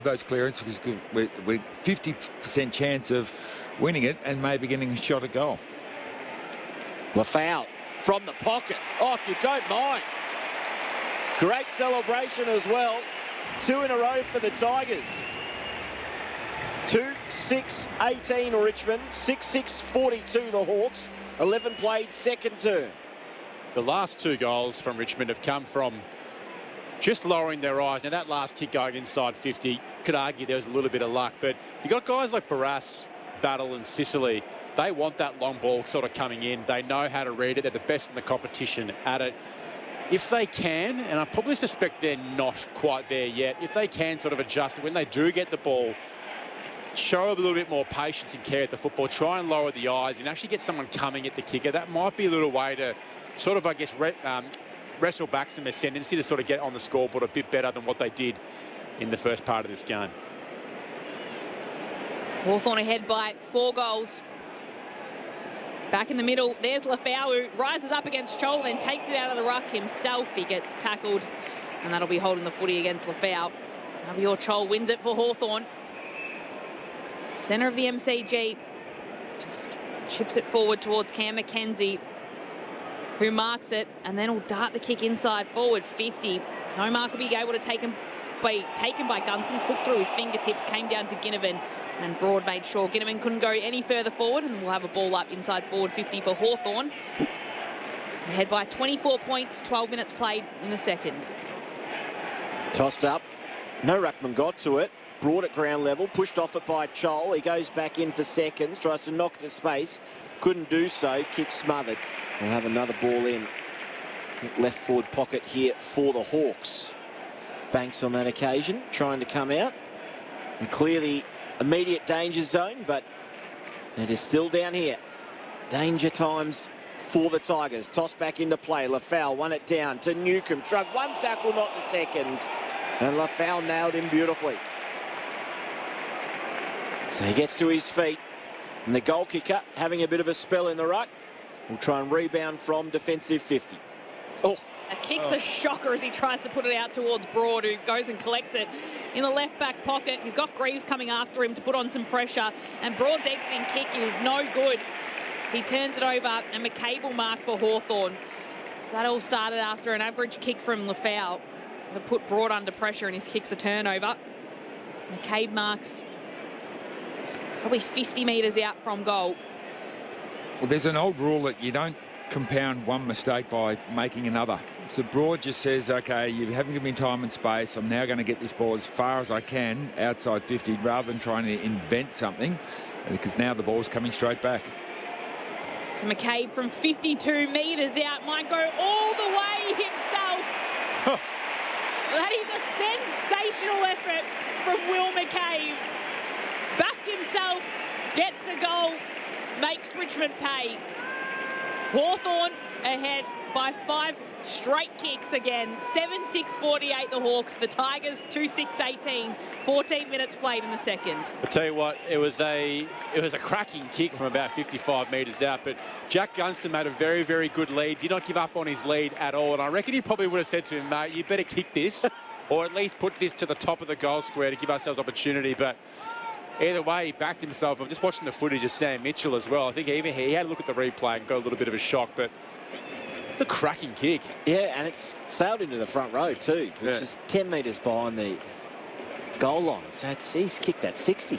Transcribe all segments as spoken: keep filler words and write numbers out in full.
those clearances, we're, we're fifty percent chance of winning it and maybe getting a shot at goal. Lafau from the pocket. Oh, if you don't mind. Great celebration as well. Two in a row for the Tigers. two six eighteen Richmond, six six forty-two the Hawks. eleven played second term. The last two goals from Richmond have come from just lowering their eyes. Now, that last kick going inside fifty, could argue there was a little bit of luck, but you got guys like Barrass, Battle and Sicily. They want that long ball sort of coming in. They know how to read it. They're the best in the competition at it. If they can, and I probably suspect they're not quite there yet, if they can sort of adjust it when they do get the ball, show a little bit more patience and care at the football, try and lower the eyes and actually get someone coming at the kicker, that might be a little way to sort of, I guess, re um, wrestle back some ascendancy to sort of get on the scoreboard a bit better than what they did in the first part of this game. Hawthorn ahead by four goals. Back in the middle, there's Lafau, who rises up against Chol, then takes it out of the ruck himself. He gets tackled, and that'll be holding the footy against Lafau. Abior Chol wins it for Hawthorn. Centre of the M C G, just chips it forward towards Cam Mackenzie, who marks it, and then will dart the kick inside forward, fifty. No mark will be able to take him by, taken by Gunston, slipped through his fingertips, came down to Ginnivan, and Broad made sure Ginnivan couldn't go any further forward, and we'll have a ball up inside forward fifty for Hawthorn. Ahead by twenty-four points, twelve minutes played in the second. Tossed up. No ruckman got to it. Broad at ground level, pushed off it by Chol. He goes back in for seconds, tries to knock it to space. Couldn't do so. Kick smothered. We'll have another ball in. Left forward pocket here for the Hawks. Banks on that occasion, trying to come out and clear the immediate danger zone, but it is still down here. Danger times for the Tigers. Toss back into play. Lafau won it down to Newcombe. Shrug one tackle, not the second. And Lafau nailed him beautifully. So he gets to his feet. And the goal kicker having a bit of a spell in the ruck. Will try and rebound from defensive fifty. Oh. A kick's oh. a shocker as he tries to put it out towards Broad, who goes and collects it in the left back pocket. He's got Greaves coming after him to put on some pressure, and Broad's exiting kick is no good. He turns it over, and McCabe will mark for Hawthorn. So that all started after an average kick from Lafau that put Broad under pressure, and his kick's a turnover. McCabe marks probably fifty metres out from goal. Well, there's an old rule that you don't compound one mistake by making another. So Broad just says, okay, you haven't given me time and space. I'm now going to get this ball as far as I can outside fifty rather than trying to invent something, because now the ball's coming straight back. So McCabe from fifty-two metres out might go all the way himself. That is a sensational effort from Will McCabe. Backed himself, gets the goal, makes Richmond pay. Hawthorn ahead by five straight kicks again. seven six forty-eight the Hawks. The Tigers two six eighteen. fourteen minutes played in the second. I'll tell you what, it was a it was a cracking kick from about fifty-five metres out, but Jack Gunston made a very, very good lead. Did not give up on his lead at all, and I reckon he probably would have said to him, mate, you better kick this, or at least put this to the top of the goal square to give ourselves opportunity. But either way, he backed himself. I'm just watching the footage of Sam Mitchell as well. I think even he had a look at the replay and got a little bit of a shock, but the cracking kick. Yeah, and it's sailed into the front row too, which yeah. is ten metres behind the goal line. So it's, he's kicked that sixty.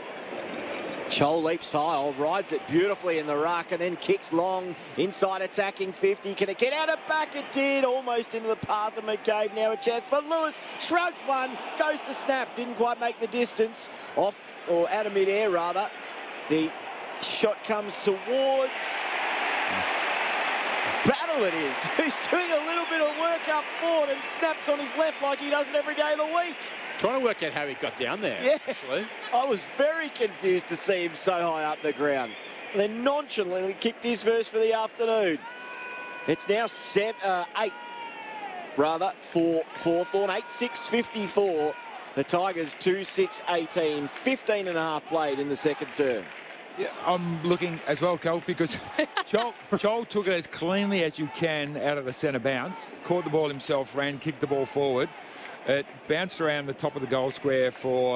Chol leaps high, rides it beautifully in the ruck, and then kicks long inside attacking fifty. Can it get out of back? It did, almost into the path of McCabe. Now a chance for Lewis. Shrugs one, goes to snap, didn't quite make the distance. Off, or out of mid-air rather. The shot comes towards Battle it is, who's doing a little bit of work up forward and snaps on his left like he does it every day of the week. Trying to work out how he got down there, yeah. actually. I was very confused to see him so high up the ground. And then nonchalantly kicked his first for the afternoon. It's now seven, uh, eight, rather, for Hawthorn. eight six fifty-four. The Tigers two six eighteen. fifteen and a half played in the second term. Yeah, I'm looking as well, Cole, because Joel, Joel took it as cleanly as you can out of the centre bounce, caught the ball himself, ran, kicked the ball forward. It bounced around the top of the goal square for